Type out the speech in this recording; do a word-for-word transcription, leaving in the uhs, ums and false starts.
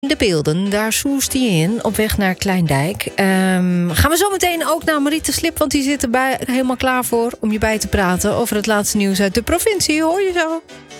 De beelden, daar soest hij in op weg naar Kleindijk. Um, gaan we zo meteen ook naar Mariette Slip, want die zit erbij helemaal klaar voor om je bij te praten over het laatste nieuws uit de provincie. Hoor je zo?